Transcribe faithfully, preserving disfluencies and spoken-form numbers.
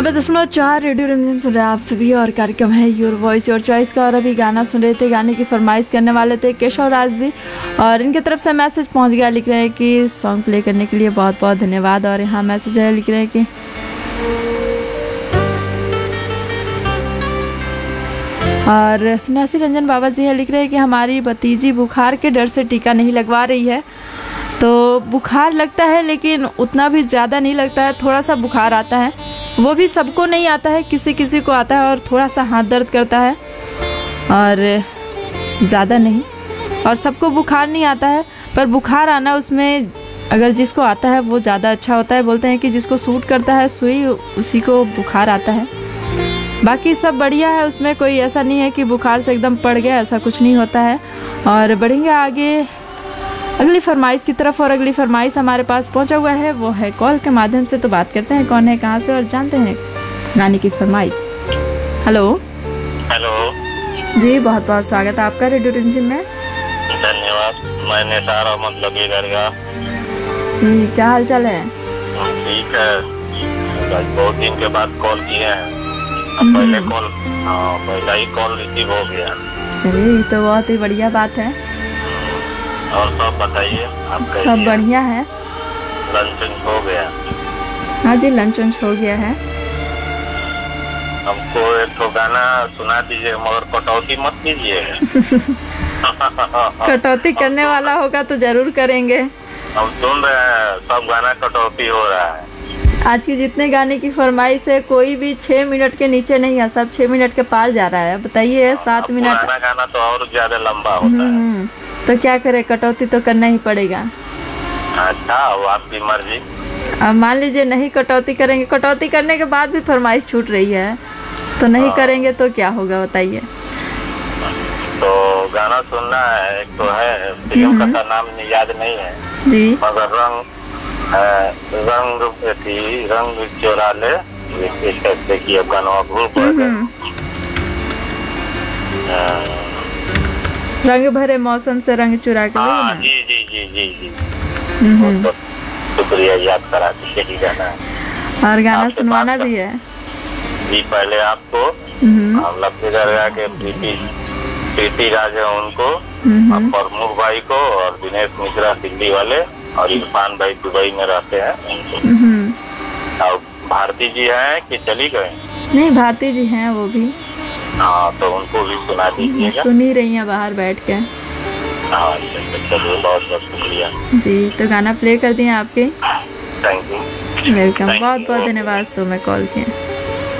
नब्बे दशमलव चार रेडियो रिमझिम सुन रहे हैं आप सभी और कार्यक्रम है योर वॉइस योर चॉइस का। और अभी गाना सुन रहे थे, गाने की फरमाइश करने वाले थे केशव राज जी और इनकी तरफ से मैसेज पहुंच गया। लिख रहे हैं कि सॉन्ग प्ले करने के लिए बहुत बहुत धन्यवाद। और यहाँ मैसेज है, लिख रहे हैं कि और सन्यासी रंजन बाबा जी है, लिख रहे हैं कि हमारी भतीजी बुखार के डर से टीका नहीं लगवा रही है। तो बुखार लगता है लेकिन उतना भी ज़्यादा नहीं लगता है, थोड़ा सा बुखार आता है, वो भी सबको नहीं आता है, किसी किसी को आता है। और थोड़ा सा हाथ दर्द करता है और ज़्यादा नहीं। और सबको बुखार नहीं आता है, पर बुखार आना उसमें अगर जिसको आता है वो ज़्यादा अच्छा होता है। बोलते हैं कि जिसको सूट करता है सुई उसी को बुखार आता है। बाकी सब बढ़िया है, उसमें कोई ऐसा नहीं है कि बुखार से एकदम पड़ गया, ऐसा कुछ नहीं होता है। और बढ़ेंगे आगे अगली फरमाइश की तरफ। और अगली फरमाइश हमारे पास पहुंचा हुआ है, वो है कॉल के माध्यम से। तो बात करते हैं कौन है, कहां से और जानते हैं गाने की फरमाइश। हेलो हेलो जी, बहुत बहुत स्वागत है आपका रेडियो रिमझिम में। धन्यवाद। मैं निसार अहमद लबीदरगाह जी, क्या हाल चाल है? ठीक है, बहुत दिन के बाद कॉल किए हैं। अब पहले कॉल हाँ पहला ही कॉल रिसीव हो गया। चलिए, ये तो बहुत ही बढ़िया बात है। और सब बताइए, आप सब बढ़िया है। लंच हो गया? हाँ जी, लंच वंच हो गया है। हमको एक तो गाना सुना दीजिए, मगर कटौती मत कीजिए। कटौती करने वाला होगा तो जरूर करेंगे। हम सुन रहे हैं, सब गाना कटौती हो रहा है। आज की जितने गाने की फरमाइश है कोई भी छह मिनट के नीचे नहीं है, सब छह मिनट के पार जा रहा है। बताइए, सात मिनट गाना तो और ज्यादा लंबा होता है, तो क्या करे, कटौती तो करना ही पड़ेगा। अच्छा, वो आपकी मर्जी। अब मान लीजिए नहीं कटौती करेंगे, कटौती करने के बाद भी फरमाइश छूट रही है, तो नहीं आ, करेंगे तो क्या होगा बताइए। तो गाना सुनना है, एक तो है फिल्म का नाम याद नहीं है जी, मगर रंग रंग थी रंग चोरा ले, देखिए गाना भूल रंग भरे मौसम से रंग चुरा के। हाँ, जी जी जी जी जी तो शुक्रिया, याद करा दी गाना। और गाना सुनवाना भी है जी। पहले आपको लबीदरगाह के प्रीति प्रीति राज है उनको, और प्रमुख भाई को, और दिनेश मिश्रा दिल्ली वाले, और इरफान भाई दुबई में रहते हैं उनको। और भारती जी हैं कि चली गए? नहीं, भारती जी हैं वो भी। हाँ, तो उनको भी सुना दीजिएगा। सुन ही रही हैं बाहर बैठ के। हाँ, चलिए, बहुत बहुत शुक्रिया जी। तो गाना प्ले कर दिए आपके। थैंक यू, वेलकम, बहुत बहुत धन्यवाद। सो मैं कॉल किया।